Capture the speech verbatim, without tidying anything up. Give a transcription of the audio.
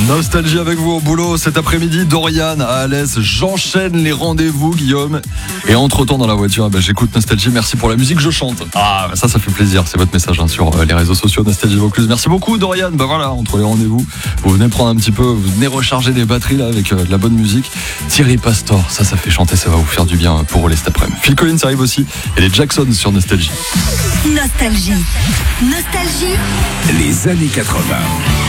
Nostalgie avec vous au boulot cet après-midi. Dorian à Alès, j'enchaîne les rendez-vous, Guillaume. Et entre-temps dans la voiture, bah, j'écoute Nostalgie. Merci pour la musique, je chante. Ah, bah, ça, ça fait plaisir. C'est votre message hein, sur euh, les réseaux sociaux Nostalgie Vaucluse. Merci beaucoup, Dorian. Bah voilà, entre les rendez-vous, vous venez prendre un petit peu, vous venez recharger les batteries là avec euh, de la bonne musique. Thierry Pastor, ça, ça fait chanter, ça va vous faire du bien pour rouler cet après-midi. Phil Collins arrive aussi et les Jackson sur Nostalgie. Nostalgie. Nostalgie. Les années quatre-vingts.